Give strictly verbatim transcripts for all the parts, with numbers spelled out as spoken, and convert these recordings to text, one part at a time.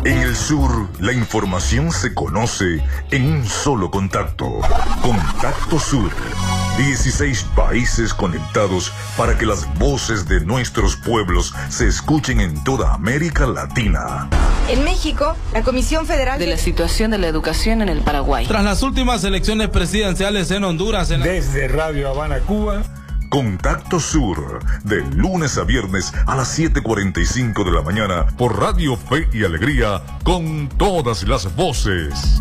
En el sur, la información se conoce en un solo contacto. Contacto Sur. dieciséis países conectados para que las voces de nuestros pueblos se escuchen en toda América Latina. En México, la Comisión Federal de la situación de la educación en el Paraguay. Tras las últimas elecciones presidenciales en Honduras. En la... Desde Radio Habana, Cuba. Contacto Sur, de lunes a viernes a las siete cuarenta y cinco de la mañana por Radio Fe y Alegría, con todas las voces.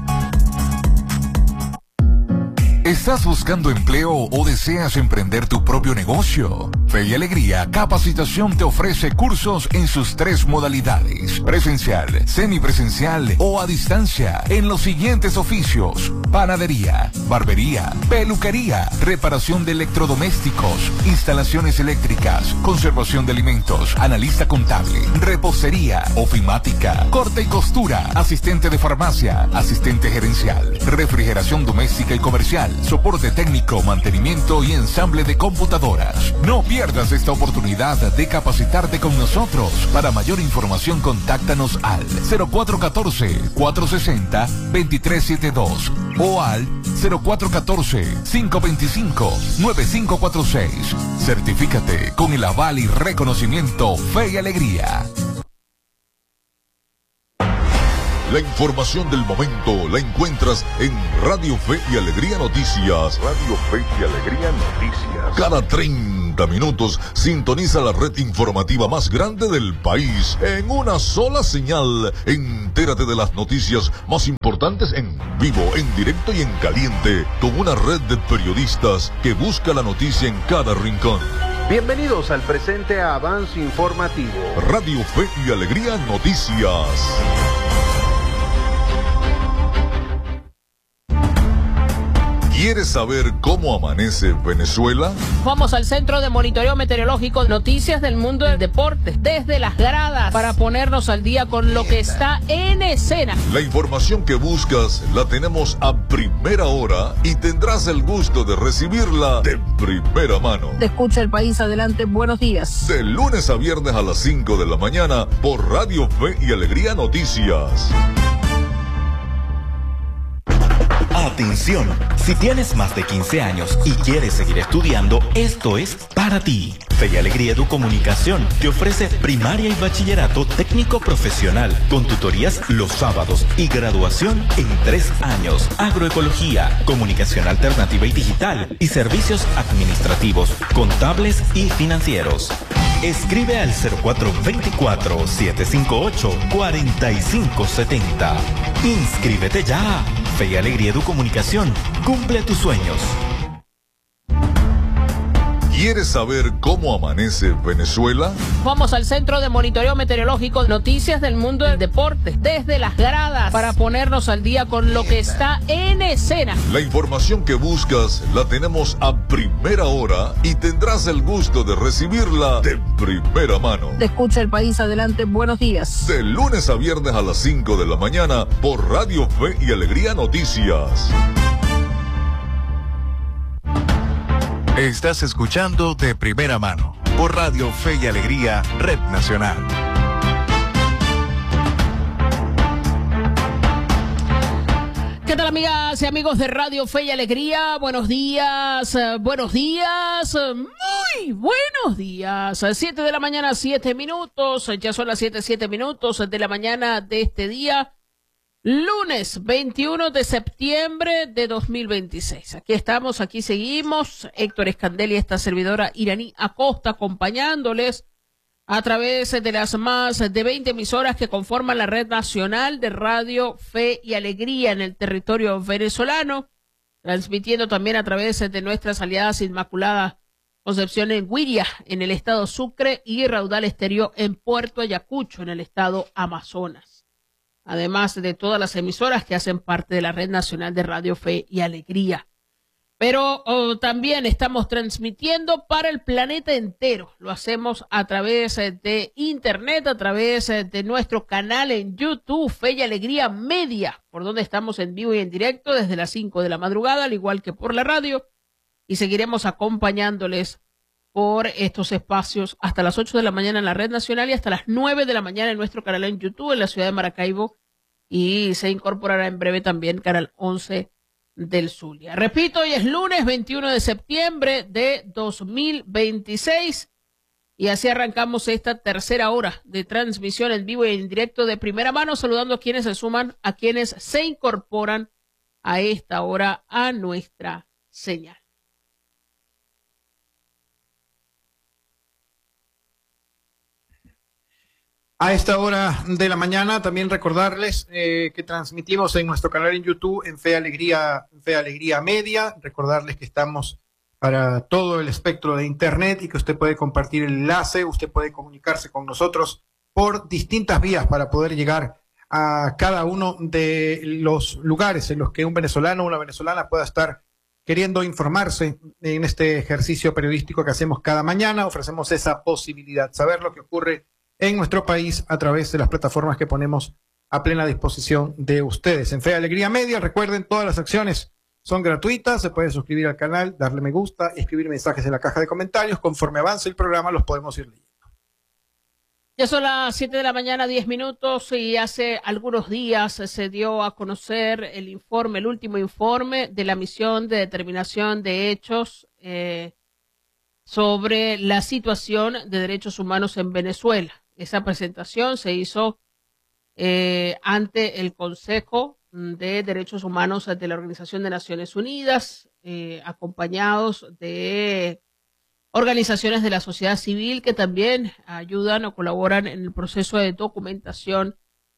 ¿Estás buscando empleo o deseas emprender tu propio negocio? Fe y Alegría Capacitación te ofrece cursos en sus tres modalidades: presencial, semipresencial o a distancia, en los siguientes oficios: panadería, barbería, peluquería, reparación de electrodomésticos, instalaciones eléctricas, conservación de alimentos, analista contable, repostería, ofimática, corte y costura, asistente de farmacia, asistente gerencial, refrigeración doméstica y comercial, soporte técnico, mantenimiento y ensamble de computadoras. No pierdas esta oportunidad de capacitarte con nosotros. Para mayor información, contáctanos al cero cuatro uno cuatro, cuatro seis cero, dos tres siete dos o al cero cuatro uno cuatro, cinco dos cinco, nueve cinco cuatro seis. Certifícate con el aval y reconocimiento Fe y Alegría. La información del momento la encuentras en Radio Fe y Alegría Noticias. Radio Fe y Alegría Noticias. Cada treinta minutos sintoniza la red informativa más grande del país en una sola señal. Entérate de las noticias más importantes en vivo, en directo y en caliente, con una red de periodistas que busca la noticia en cada rincón. Bienvenidos al presente avance informativo. Radio Fe y Alegría Noticias. ¿Quieres saber cómo amanece Venezuela? Vamos al Centro de Monitoreo Meteorológico, noticias del mundo del deporte, desde las gradas, para ponernos al día con lo que está en escena. La información que buscas la tenemos a primera hora y tendrás el gusto de recibirla de primera mano. Te escucha el país, adelante, buenos días. De lunes a viernes a las cinco de la mañana por Radio Fe y Alegría Noticias. Atención, si tienes más de quince años y quieres seguir estudiando, esto es para ti. Fe y Alegría Educomunicación te ofrece primaria y bachillerato técnico profesional con tutorías los sábados y graduación en tres años. Agroecología, comunicación alternativa y digital y servicios administrativos, contables y financieros. Escribe al cero cuatro dos cuatro, siete cinco ocho, cuatro cinco siete cero. Inscríbete ya. Fe y Alegría Educomunicación. Cumple tus sueños. ¿Quieres saber cómo amanece Venezuela? Vamos al Centro de Monitoreo Meteorológico, noticias del mundo del deporte, desde las gradas, para ponernos al día con lo que está en escena. La información que buscas la tenemos a primera hora y tendrás el gusto de recibirla de primera mano. Te escucha el país, adelante, buenos días. De lunes a viernes a las cinco de la mañana por Radio Fe y Alegría Noticias. Estás escuchando de primera mano por Radio Fe y Alegría, Red Nacional. ¿Qué tal, amigas y amigos de Radio Fe y Alegría? Buenos días, uh, buenos días, uh, muy buenos días. Siete de la mañana, siete minutos, ya son las siete, siete minutos de la mañana de este día. Lunes veintiuno de septiembre de dos mil veintiséis. Aquí estamos, aquí seguimos. Héctor Escandel y esta servidora Iraní Acosta acompañándoles a través de las más de veinte emisoras que conforman la red nacional de Radio Fe y Alegría en el territorio venezolano, transmitiendo también a través de nuestras aliadas Inmaculada Concepción en Guiria, en el estado Sucre, y Raudal Estéreo en Puerto Ayacucho, en el estado Amazonas. Además de todas las emisoras que hacen parte de la red nacional de Radio Fe y Alegría. Pero oh, también estamos transmitiendo para el planeta entero. Lo hacemos a través de internet, a través de nuestro canal en YouTube, Fe y Alegría Media, por donde estamos en vivo y en directo desde las cinco de la madrugada, al igual que por la radio. Y seguiremos acompañándoles por estos espacios hasta las ocho de la mañana en la red nacional y hasta las nueve de la mañana en nuestro canal en YouTube en la ciudad de Maracaibo, y se incorporará en breve también Canal once del Zulia. Repito, hoy es lunes veintiuno de septiembre de dos mil veintiséis y así arrancamos esta tercera hora de transmisión en vivo y en directo de primera mano, saludando a quienes se suman, a quienes se incorporan a esta hora a nuestra señal. A esta hora de la mañana también recordarles eh, que transmitimos en nuestro canal en YouTube en Fe Alegría, Fe Alegría Media. Recordarles que estamos para todo el espectro de Internet y que usted puede compartir el enlace, usted puede comunicarse con nosotros por distintas vías para poder llegar a cada uno de los lugares en los que un venezolano o una venezolana pueda estar queriendo informarse en este ejercicio periodístico que hacemos cada mañana. Ofrecemos esa posibilidad, saber lo que ocurre en nuestro país a través de las plataformas que ponemos a plena disposición de ustedes. En Fe Alegría Media, recuerden, todas las acciones son gratuitas, se puede suscribir al canal, darle me gusta y escribir mensajes en la caja de comentarios. Conforme avance el programa los podemos ir leyendo. Ya son las siete de la mañana, diez minutos, y hace algunos días se dio a conocer el informe, el último informe de la misión de determinación de hechos eh, sobre la situación de derechos humanos en Venezuela. Esa presentación se hizo eh, ante el Consejo de Derechos Humanos de la Organización de Naciones Unidas, eh, acompañados de organizaciones de la sociedad civil que también ayudan o colaboran en el proceso de documentación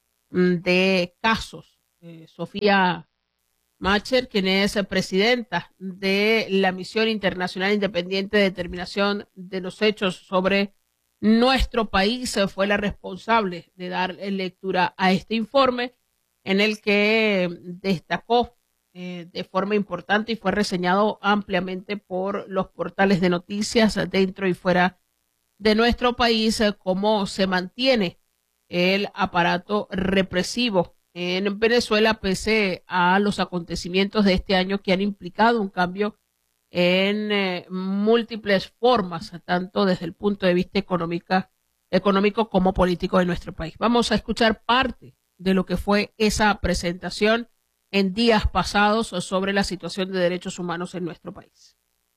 de casos. Eh, Sofía Macher, quien es presidenta de la Misión Internacional Independiente de Determinación de los Hechos sobre nuestro país, fue la responsable de dar lectura a este informe en el que destacó eh, de forma importante y fue reseñado ampliamente por los portales de noticias dentro y fuera de nuestro país, eh, cómo se mantiene el aparato represivo en Venezuela pese a los acontecimientos de este año que han implicado un cambio en eh, múltiples formas, tanto desde el punto de vista económica, económico como político de nuestro país. Vamos a escuchar parte de lo que fue esa presentación en días pasados sobre la situación de derechos humanos en nuestro país.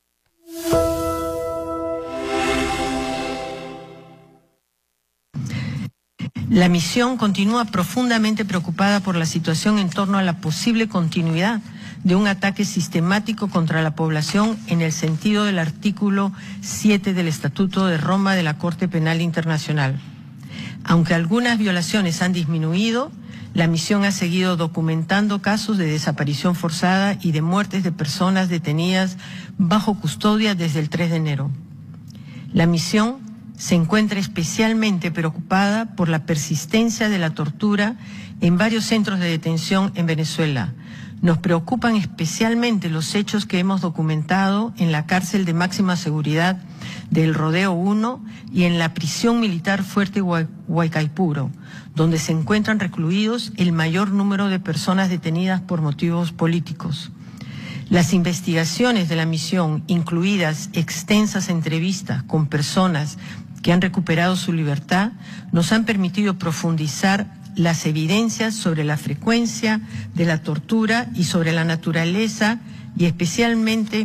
La misión continúa profundamente preocupada por la situación en torno a la posible continuidad de un ataque sistemático contra la población en el sentido del artículo siete del Estatuto de Roma de la Corte Penal Internacional. Aunque algunas violaciones han disminuido, la misión ha seguido documentando casos de desaparición forzada y de muertes de personas detenidas bajo custodia desde el tres de enero. La misión se encuentra especialmente preocupada por la persistencia de la tortura en varios centros de detención en Venezuela. Nos preocupan especialmente los hechos que hemos documentado en la cárcel de máxima seguridad del Rodeo uno y en la prisión militar Fuerte Guaycaipuro, donde se encuentran recluidos el mayor número de personas detenidas por motivos políticos. Las investigaciones de la misión, incluidas extensas entrevistas con personas que han recuperado su libertad, nos han permitido profundizar las evidencias sobre la frecuencia de la tortura y sobre la naturaleza y especialmente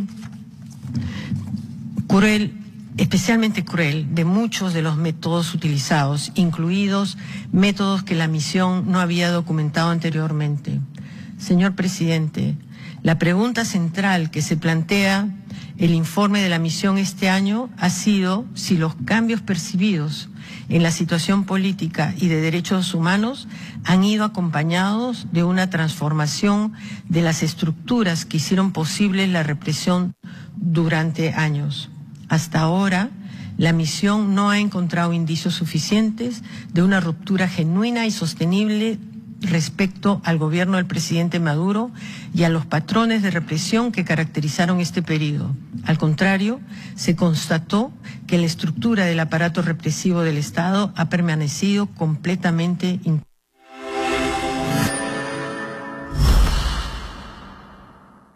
cruel, especialmente cruel de muchos de los métodos utilizados, incluidos métodos que la misión no había documentado anteriormente. Señor presidente, la pregunta central que se plantea el informe de la misión este año ha sido si los cambios percibidos en la situación política y de derechos humanos han ido acompañados de una transformación de las estructuras que hicieron posible la represión durante años. Hasta ahora, la misión no ha encontrado indicios suficientes de una ruptura genuina y sostenible respecto al gobierno del presidente Maduro y a los patrones de represión que caracterizaron este periodo. Al contrario, se constató que la estructura del aparato represivo del Estado ha permanecido completamente intacta.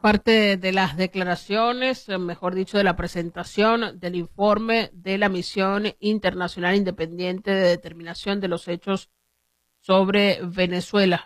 Parte de las declaraciones, mejor dicho, de la presentación del informe de la Misión Internacional Independiente de Determinación de los Hechos sobre Venezuela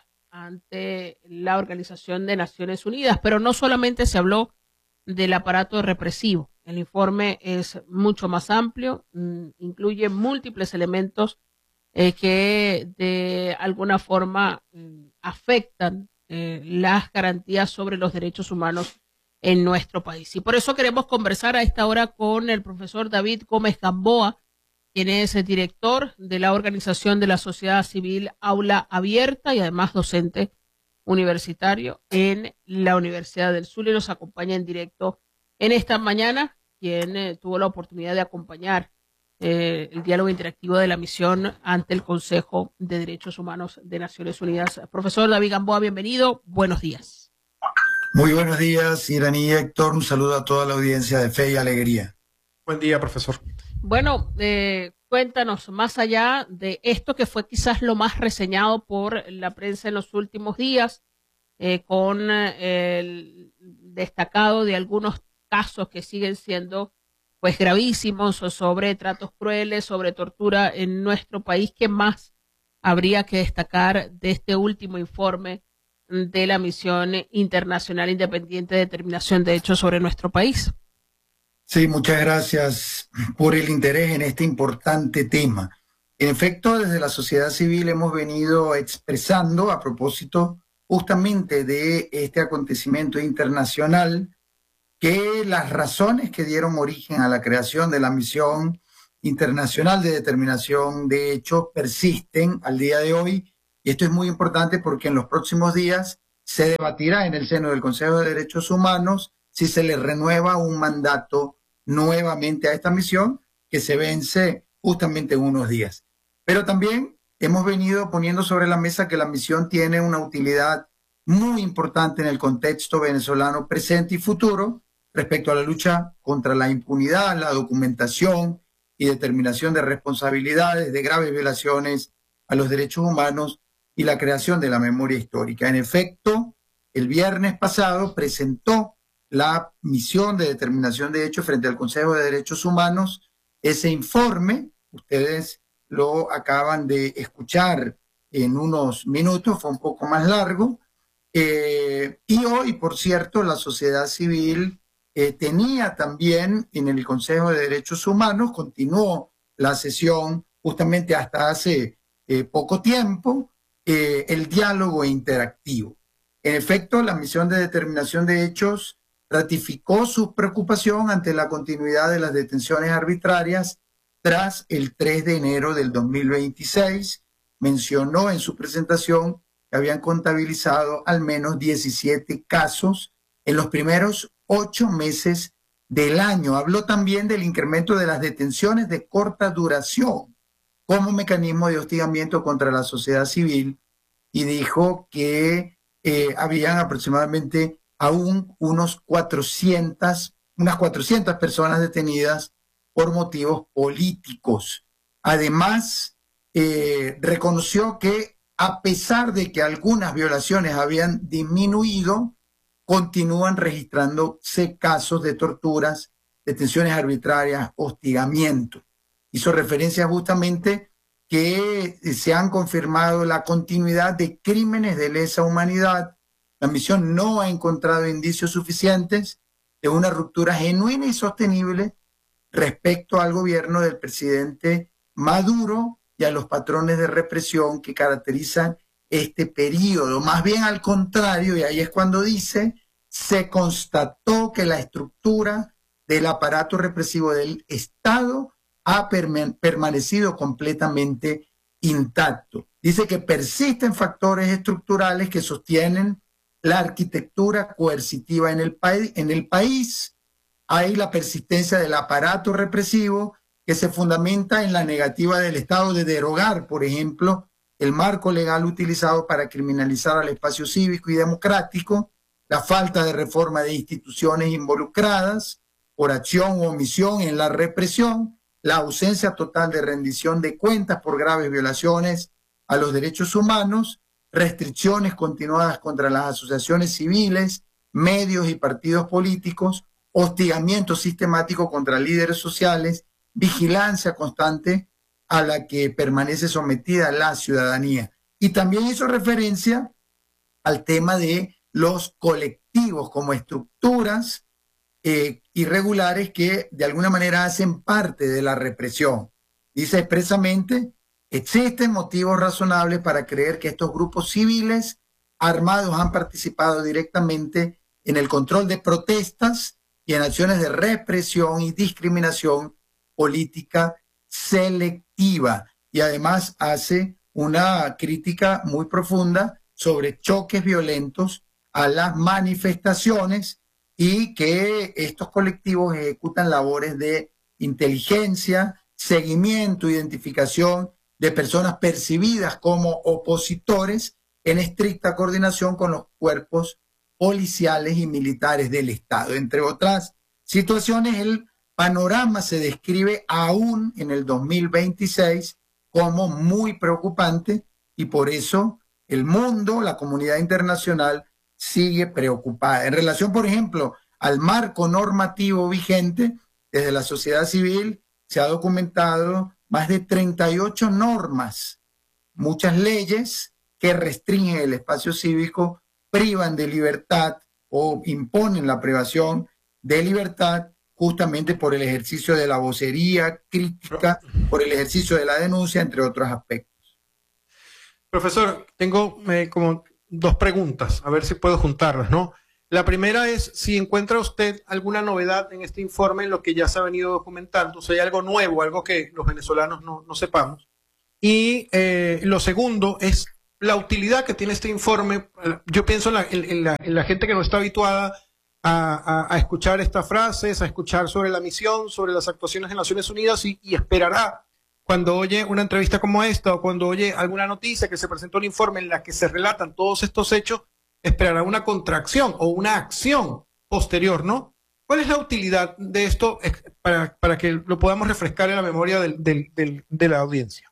ante la Organización de Naciones Unidas. Pero no solamente se habló del aparato represivo. El informe es mucho más amplio, incluye múltiples elementos eh, que de alguna forma eh, afectan Eh, las garantías sobre los derechos humanos en nuestro país. Y por eso queremos conversar a esta hora con el profesor David Gómez Gamboa, quien es el director de la Organización de la Sociedad Civil Aula Abierta y además docente universitario en la Universidad del Zulia, y nos acompaña en directo en esta mañana, quien eh, tuvo la oportunidad de acompañar Eh, el diálogo interactivo de la misión ante el Consejo de Derechos Humanos de Naciones Unidas. Profesor David Gamboa, bienvenido. Buenos días. Muy buenos días, Irani y Héctor. Un saludo a toda la audiencia de Fe y Alegría. Buen día, profesor. Bueno, eh, cuéntanos, más allá de esto que fue quizás lo más reseñado por la prensa en los últimos días, eh, con eh, el destacado de algunos casos que siguen siendo pues gravísimos, sobre tratos crueles, sobre tortura en nuestro país. ¿Qué más habría que destacar de este último informe de la Misión Internacional Independiente de Determinación de Hechos sobre nuestro país? Sí, muchas gracias por el interés en este importante tema. En efecto, desde la sociedad civil hemos venido expresando a propósito justamente de este acontecimiento internacional que las razones que dieron origen a la creación de la Misión Internacional de Determinación de Hechos persisten al día de hoy, y esto es muy importante porque en los próximos días se debatirá en el seno del Consejo de Derechos Humanos si se le renueva un mandato nuevamente a esta misión, que se vence justamente en unos días. Pero también hemos venido poniendo sobre la mesa que la misión tiene una utilidad muy importante en el contexto venezolano presente y futuro, respecto a la lucha contra la impunidad, la documentación y determinación de responsabilidades de graves violaciones a los derechos humanos y la creación de la memoria histórica. En efecto, el viernes pasado presentó la misión de determinación de hechos frente al Consejo de Derechos Humanos ese informe. Ustedes lo acaban de escuchar en unos minutos, fue un poco más largo. Eh, y hoy, por cierto, la sociedad civil Eh, tenía también en el Consejo de Derechos Humanos, continuó la sesión justamente hasta hace eh, poco tiempo, eh, el diálogo interactivo. En efecto, la Misión de Determinación de Hechos ratificó su preocupación ante la continuidad de las detenciones arbitrarias tras el tres de enero del dos mil veintiséis. Mencionó en su presentación que habían contabilizado al menos diecisiete casos en los primeros ocho meses del año. Habló también del incremento de las detenciones de corta duración como mecanismo de hostigamiento contra la sociedad civil, y dijo que eh, habían aproximadamente aún unos cuatrocientas, unas cuatrocientas personas detenidas por motivos políticos. Además, eh, reconoció que a pesar de que algunas violaciones habían disminuido, continúan registrándose casos de torturas, detenciones arbitrarias, hostigamiento. Hizo referencia justamente que se han confirmado la continuidad de crímenes de lesa humanidad. La misión no ha encontrado indicios suficientes de una ruptura genuina y sostenible respecto al gobierno del presidente Maduro y a los patrones de represión que caracterizan este periodo. Más bien al contrario, y ahí es cuando dice, se constató que la estructura del aparato represivo del Estado ha perma- permanecido completamente intacto. Dice que persisten factores estructurales que sostienen la arquitectura coercitiva en el, pa- en el país. Hay la persistencia del aparato represivo que se fundamenta en la negativa del Estado de derogar, por ejemplo, el marco legal utilizado para criminalizar al espacio cívico y democrático, la falta de reforma de instituciones involucradas por acción u omisión en la represión, la ausencia total de rendición de cuentas por graves violaciones a los derechos humanos, restricciones continuadas contra las asociaciones civiles, medios y partidos políticos, hostigamiento sistemático contra líderes sociales, vigilancia constante a la que permanece sometida la ciudadanía. Y también hizo referencia al tema de los colectivos como estructuras eh, irregulares que de alguna manera hacen parte de la represión. Dice expresamente, existen motivos razonables para creer que estos grupos civiles armados han participado directamente en el control de protestas y en acciones de represión y discriminación política selectiva. Y además hace una crítica muy profunda sobre choques violentos a las manifestaciones y que estos colectivos ejecutan labores de inteligencia, seguimiento, identificación de personas percibidas como opositores en estricta coordinación con los cuerpos policiales y militares del Estado. Entre otras situaciones, el panorama se describe aún en el dos mil veintiséis como muy preocupante y por eso el mundo, la comunidad internacional, sigue preocupada. En relación, por ejemplo, al marco normativo vigente, desde la sociedad civil se ha documentado más de treinta y ocho normas, muchas leyes que restringen el espacio cívico, privan de libertad o imponen la privación de libertad justamente por el ejercicio de la vocería crítica, por el ejercicio de la denuncia, entre otros aspectos. Profesor, tengo eh, como dos preguntas, a ver si puedo juntarlas, ¿no? La primera es si encuentra usted alguna novedad en este informe en lo que ya se ha venido documentando, o sea, hay algo nuevo, algo que los venezolanos no, no sepamos. Y eh, lo segundo es la utilidad que tiene este informe. Yo pienso en la, en, en la, en la gente que no está habituada a, a, a escuchar estas frases, a escuchar sobre la misión, sobre las actuaciones de Naciones Unidas y, y esperará cuando oye una entrevista como esta o cuando oye alguna noticia que se presentó un informe en la que se relatan todos estos hechos, esperará una contracción o una acción posterior, ¿no? ¿Cuál es la utilidad de esto para, para que lo podamos refrescar en la memoria del, del, del, de la audiencia?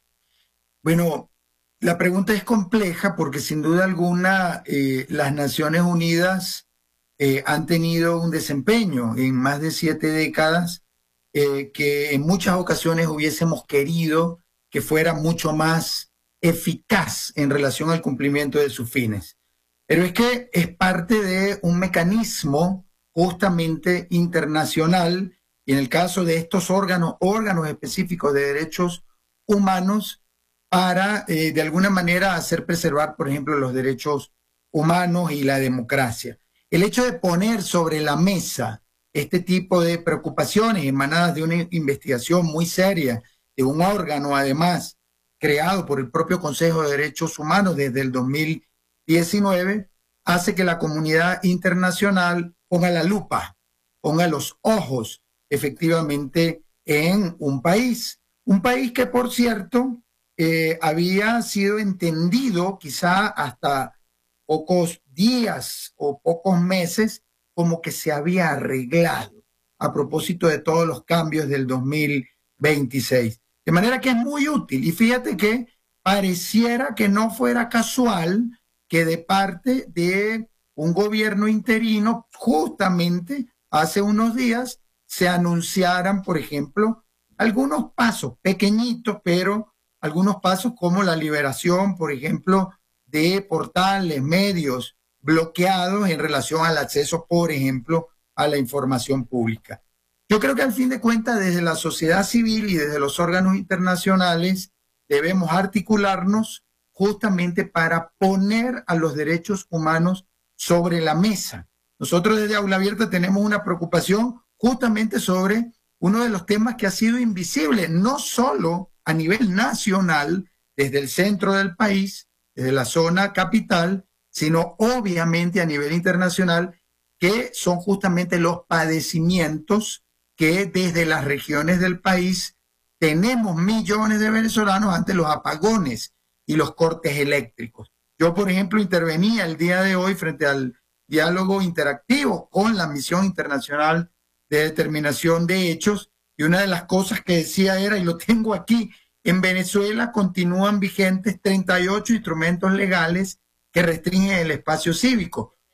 Bueno, la pregunta es compleja porque sin duda alguna eh, las Naciones Unidas eh, han tenido un desempeño en más de siete décadas eh, que en muchas ocasiones hubiésemos querido que fuera mucho más eficaz en relación al cumplimiento de sus fines. Pero es que es parte de un mecanismo justamente internacional y en el caso de estos órganos, órganos específicos de derechos humanos para eh, de alguna manera hacer preservar, por ejemplo, los derechos humanos y la democracia. El hecho de poner sobre la mesa este tipo de preocupaciones emanadas de una investigación muy seria, de un órgano además creado por el propio Consejo de Derechos Humanos desde el dos mil diecinueve, hace que la comunidad internacional ponga la lupa, ponga los ojos efectivamente en un país. Un país que, por cierto, eh, había sido entendido quizá hasta pocos días o pocos meses como que se había arreglado a propósito de todos los cambios del dos mil veintiséis. De manera que es muy útil. Y fíjate que pareciera que no fuera casual que de parte de un gobierno interino, justamente hace unos días, se anunciaran, por ejemplo, algunos pasos pequeñitos, pero algunos pasos como la liberación, por ejemplo, de portales, medios bloqueados en relación al acceso, por ejemplo, a la información pública. Yo creo que al fin de cuentas, desde la sociedad civil y desde los órganos internacionales, debemos articularnos justamente para poner a los derechos humanos sobre la mesa. Nosotros desde Aula Abierta tenemos una preocupación justamente sobre uno de los temas que ha sido invisible, no solo a nivel nacional, desde el centro del país, desde la zona capital, sino obviamente a nivel internacional, que son justamente los padecimientos que desde las regiones del país tenemos millones de venezolanos ante los apagones y los cortes eléctricos. Yo, por ejemplo, intervenía el día de hoy frente al diálogo interactivo con la Misión Internacional de Determinación de Hechos, y una de las cosas que decía era, y lo tengo aquí, en Venezuela continúan vigentes treinta y ocho instrumentos legales que restringen el espacio cívico.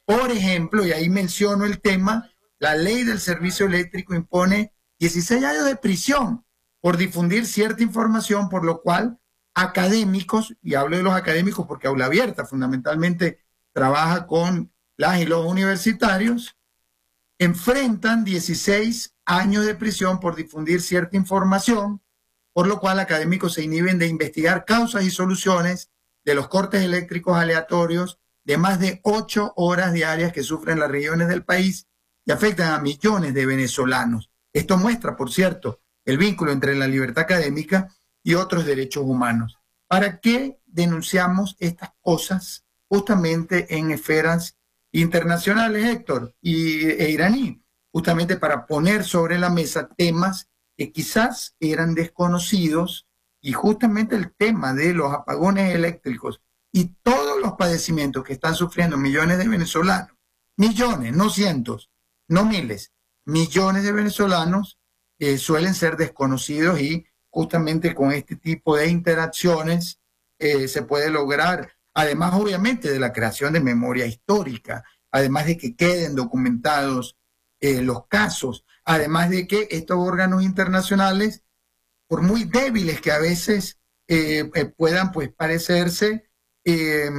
Por ejemplo, y ahí menciono el tema, la ley del servicio eléctrico impone dieciséis años de prisión por difundir cierta información, por lo cual académicos, y hablo de los académicos porque Aula Abierta fundamentalmente trabaja con las y los universitarios, enfrentan dieciséis años de prisión por difundir cierta información, por lo cual académicos se inhiben de investigar causas y soluciones de los cortes eléctricos aleatorios de más de ocho horas diarias que sufren las regiones del país y afectan a millones de venezolanos. Esto muestra, por cierto, el vínculo entre la libertad académica y otros derechos humanos. ¿Para qué denunciamos estas cosas justamente en esferas internacionales, Héctor, y, e iraní? Justamente para poner sobre la mesa temas que quizás eran desconocidos, y justamente el tema de los apagones eléctricos y todos los padecimientos que están sufriendo millones de venezolanos, millones, no cientos, no miles, millones de venezolanos eh, suelen ser desconocidos, y justamente con este tipo de interacciones eh, se puede lograr, además obviamente de la creación de memoria histórica, además de que queden documentados eh, los casos, además de que estos órganos internacionales, por muy débiles que a veces eh, eh, puedan pues parecerse, eh,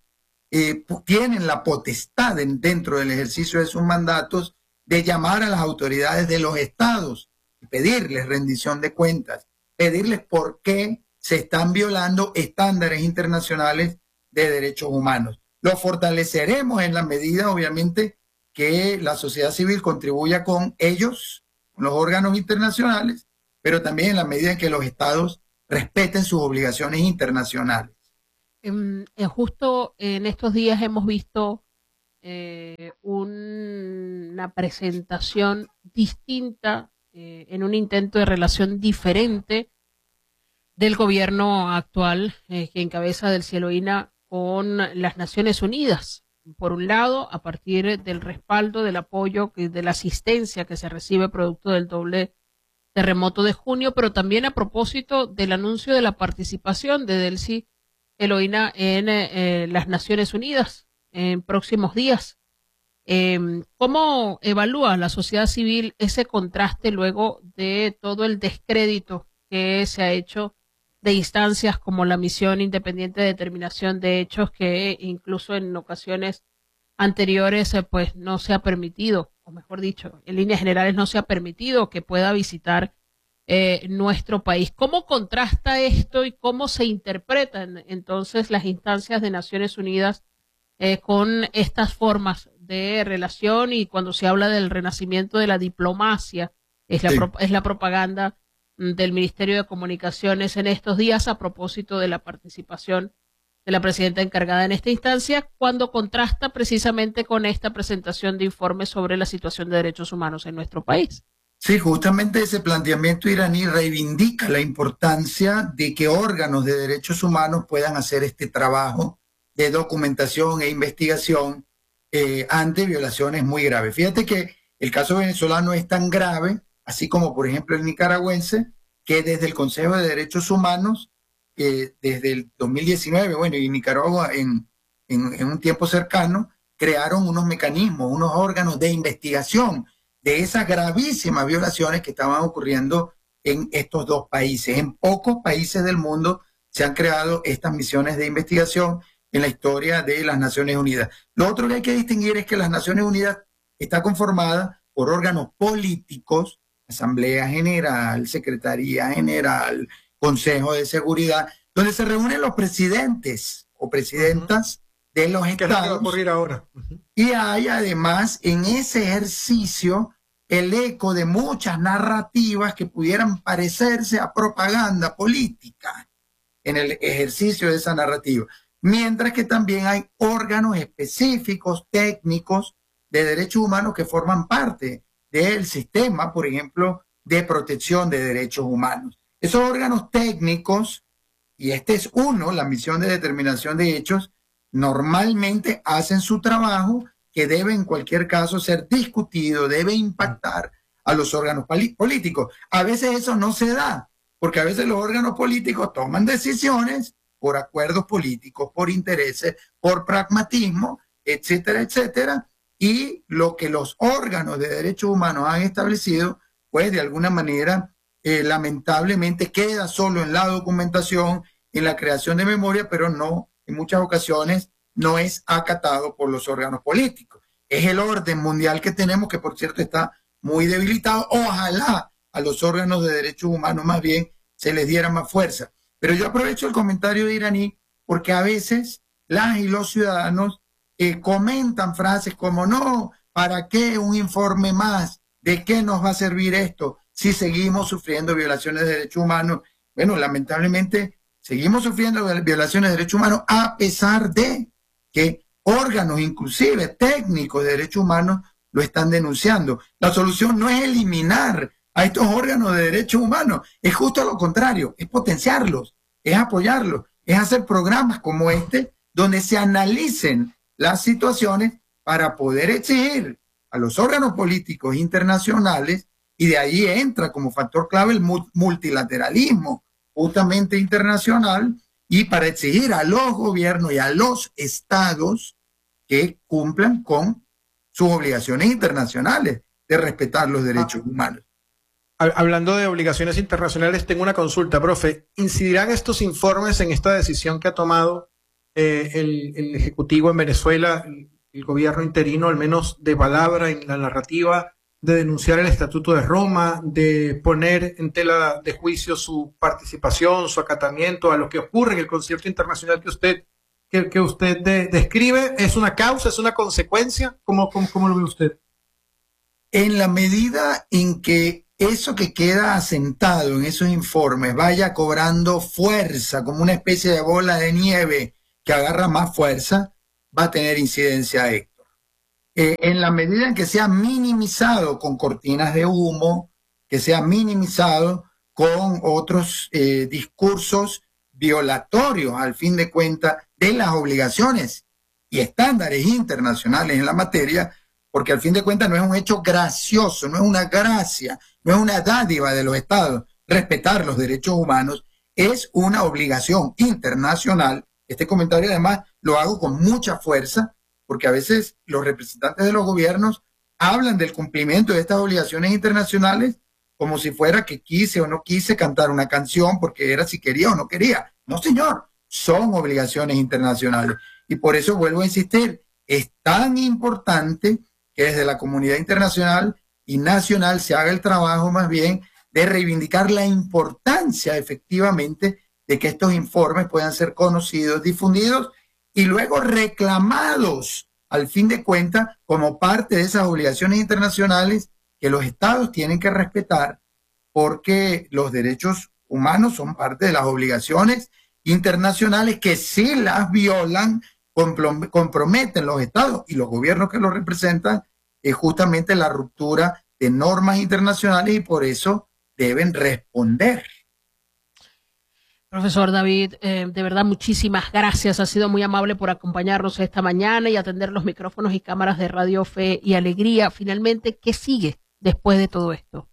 eh, tienen la potestad en, dentro del ejercicio de sus mandatos de llamar a las autoridades de los estados y pedirles rendición de cuentas, pedirles por qué se están violando estándares internacionales de derechos humanos. Lo fortaleceremos en la medida, obviamente, que la sociedad civil contribuya con ellos, con los órganos internacionales, pero también en la medida en que los estados respeten sus obligaciones internacionales. Eh, justo en estos días hemos visto eh, un, una presentación distinta, eh, en un intento de relación diferente del gobierno actual eh, que encabeza del Cieloína con las Naciones Unidas. Por un lado, a partir del respaldo, del apoyo, de la asistencia que se recibe producto del doble terremoto de junio, pero también a propósito del anuncio de la participación de Delcy Cieloína en eh, las Naciones Unidas en próximos días. Eh, ¿Cómo evalúa la sociedad civil ese contraste luego de todo el descrédito que se ha hecho de instancias como la Misión Independiente de Determinación de Hechos, que incluso en ocasiones anteriores eh, pues no se ha permitido, o mejor dicho, en líneas generales no se ha permitido que pueda visitar eh, nuestro país? ¿Cómo contrasta esto y cómo se interpretan entonces las instancias de Naciones Unidas eh, con estas formas de relación? Y cuando se habla del renacimiento de la diplomacia, es la, sí. pro, es la propaganda del Ministerio de Comunicaciones en estos días a propósito de la participación de la presidenta encargada en esta instancia, cuando contrasta precisamente con esta presentación de informes sobre la situación de derechos humanos en nuestro país. Sí, justamente ese planteamiento iraní reivindica la importancia de que órganos de derechos humanos puedan hacer este trabajo de documentación e investigación eh, ante violaciones muy graves. Fíjate que el caso venezolano es tan grave, así como por ejemplo el nicaragüense, que desde el Consejo de Derechos Humanos, eh, desde el dos mil diecinueve, bueno, y Nicaragua en, en, en un tiempo cercano, crearon unos mecanismos, unos órganos de investigación de esas gravísimas violaciones que estaban ocurriendo en estos dos países. En pocos países del mundo se han creado estas misiones de investigación en la historia de las Naciones Unidas. Lo otro que hay que distinguir es que las Naciones Unidas está conformada por órganos políticos, Asamblea General, Secretaría General, Consejo de Seguridad, donde se reúnen los presidentes o presidentas uh-huh. de los estados. ¿Qué va a ocurrir ahora? Uh-huh. Y hay además en ese ejercicio el eco de muchas narrativas que pudieran parecerse a propaganda política en el ejercicio de esa narrativa. Mientras que también hay órganos específicos, técnicos, de derechos humanos que forman parte del sistema, por ejemplo, de protección de derechos humanos. Esos órganos técnicos, y este es uno, la Misión de Determinación de Hechos, normalmente hacen su trabajo, que debe en cualquier caso ser discutido, debe impactar a los órganos políticos. A veces eso no se da, porque a veces los órganos políticos toman decisiones por acuerdos políticos, por intereses, por pragmatismo, etcétera, etcétera, y lo que los órganos de derechos humanos han establecido, pues de alguna manera, eh, lamentablemente queda solo en la documentación, en la creación de memoria, pero no, en muchas ocasiones, no es acatado por los órganos políticos. Es el orden mundial que tenemos, que por cierto está muy debilitado. Ojalá a los órganos de derechos humanos más bien se les diera más fuerza. Pero yo aprovecho el comentario de Iraní porque a veces las y los ciudadanos eh, comentan frases como no, ¿para qué un informe más? ¿De qué nos va a servir esto si seguimos sufriendo violaciones de derechos humanos? Bueno, lamentablemente seguimos sufriendo violaciones de derechos humanos a pesar de que órganos, inclusive técnicos de derechos humanos, lo están denunciando. La solución no es eliminar a estos órganos de derechos humanos, es justo lo contrario, es potenciarlos, es apoyarlos, es hacer programas como este, donde se analicen las situaciones para poder exigir a los órganos políticos internacionales, y de ahí entra como factor clave el multilateralismo justamente internacional, y para exigir a los gobiernos y a los estados que cumplan con sus obligaciones internacionales de respetar los derechos ah. humanos. Hablando de obligaciones internacionales, tengo una consulta, profe. ¿Incidirán estos informes en esta decisión que ha tomado eh, el, el Ejecutivo en Venezuela, el, el gobierno interino, al menos de palabra en la narrativa, de denunciar el Estatuto de Roma, de poner en tela de juicio su participación, su acatamiento a lo que ocurre en el concierto internacional que usted, que, que usted de, describe? ¿Es una causa, es una consecuencia? ¿Cómo, cómo, cómo lo ve usted? En la medida en que eso que queda asentado en esos informes vaya cobrando fuerza, como una especie de bola de nieve que agarra más fuerza, va a tener incidencia, Héctor. Eh, en la medida en que sea minimizado con cortinas de humo, que sea minimizado con otros eh, discursos violatorios, al fin de cuentas, de las obligaciones y estándares internacionales en la materia, porque al fin de cuentas no es un hecho gracioso, no es una gracia, no es una dádiva de los estados respetar los derechos humanos, es una obligación internacional. Este comentario además lo hago con mucha fuerza, porque a veces los representantes de los gobiernos hablan del cumplimiento de estas obligaciones internacionales como si fuera que quise o no quise cantar una canción porque era si quería o no quería. No, señor, son obligaciones internacionales. Y por eso vuelvo a insistir, es tan importante que desde la comunidad internacional y nacional se haga el trabajo más bien de reivindicar la importancia efectivamente de que estos informes puedan ser conocidos, difundidos y luego reclamados al fin de cuentas como parte de esas obligaciones internacionales que los estados tienen que respetar, porque los derechos humanos son parte de las obligaciones internacionales que si las violan comprometen los estados y los gobiernos que los representan es justamente la ruptura de normas internacionales y por eso deben responder. Profesor David, eh, de verdad muchísimas gracias. Ha sido muy amable por acompañarnos esta mañana y atender los micrófonos y cámaras de Radio Fe y Alegría. Finalmente, ¿qué sigue después de todo esto?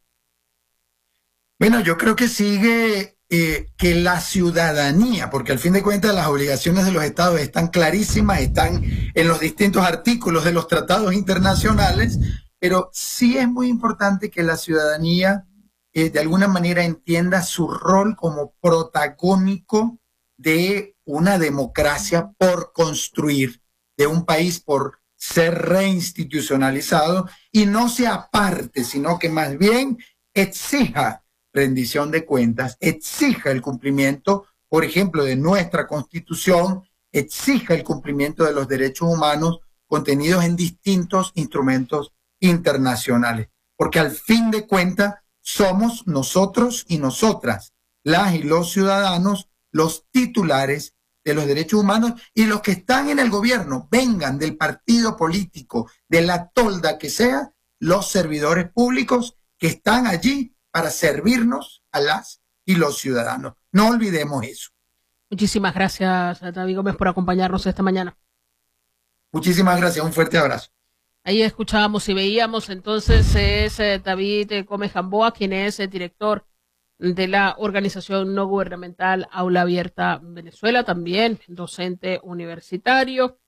Bueno, yo creo que sigue eh, que la ciudadanía, porque al fin de cuentas las obligaciones de los estados están clarísimas, están en los distintos artículos de los tratados internacionales, pero sí es muy importante que la ciudadanía eh, de alguna manera entienda su rol como protagónico de una democracia por construir, de un país por ser reinstitucionalizado y no se aparte, sino que más bien exija rendición de cuentas, exija el cumplimiento, por ejemplo, de nuestra Constitución, exija el cumplimiento de los derechos humanos contenidos en distintos instrumentos internacionales, porque al fin de cuentas somos nosotros y nosotras, las y los ciudadanos, los titulares de los derechos humanos y los que están en el gobierno, vengan del partido político, de la tolda que sea, los servidores públicos que están allí para servirnos a las y los ciudadanos. No olvidemos eso. Muchísimas gracias, David Gómez, por acompañarnos esta mañana. Muchísimas gracias, un fuerte abrazo. Ahí escuchábamos y veíamos, entonces es eh, David Gómez Gamboa, quien es el director de la organización no gubernamental Aula Abierta Venezuela, también docente universitario,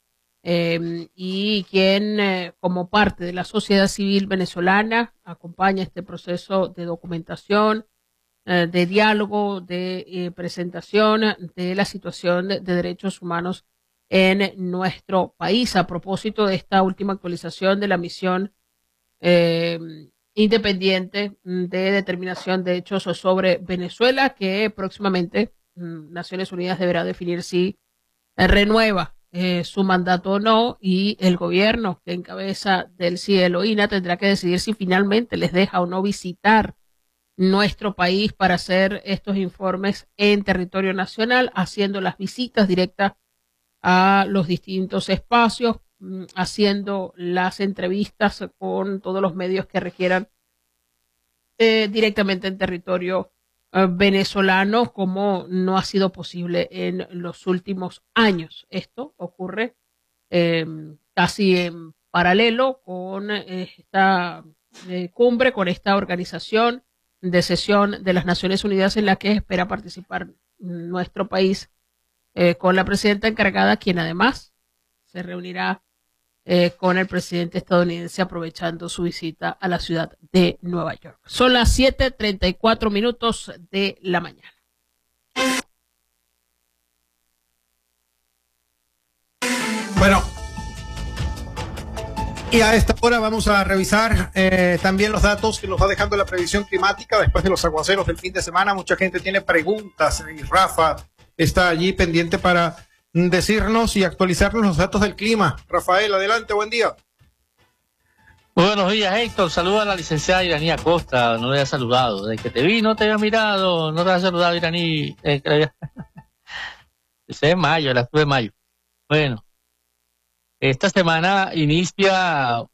eh, y quien eh, como parte de la sociedad civil venezolana acompaña este proceso de documentación, eh, de diálogo, de eh, presentación de la situación de, de derechos humanos en nuestro país. A propósito de esta última actualización de la misión eh, independiente de determinación de hechos sobre Venezuela, que próximamente Naciones Unidas deberá definir si eh, renueva eh, su mandato o no, y el gobierno que encabeza del C I E L O I N A tendrá que decidir si finalmente les deja o no visitar nuestro país para hacer estos informes en territorio nacional, haciendo las visitas directas a los distintos espacios, haciendo las entrevistas con todos los medios que requieran eh, directamente en territorio eh, venezolano, como no ha sido posible en los últimos años. Esto ocurre eh, casi en paralelo con eh, esta eh, cumbre, con esta organización de sesión de las Naciones Unidas en la que espera participar nuestro país eh, con la presidenta encargada, quien además se reunirá eh, con el presidente estadounidense aprovechando su visita a la ciudad de Nueva York. Son las siete treinta y cuatro minutos de la mañana. Bueno, y a esta hora vamos a revisar eh, también los datos que nos va dejando la previsión climática después de los aguaceros del fin de semana. Mucha gente tiene preguntas y Rafa está allí pendiente para decirnos y actualizarnos los datos del clima. Rafael, adelante, buen día. Muy buenos días, Héctor. Saluda a la licenciada Iraní Acosta. No le había saludado. Desde que te vi no te había mirado, no te había saludado, Iraní. Eh, había... Ese es mayo, la de mayo. Bueno. Esta semana inicia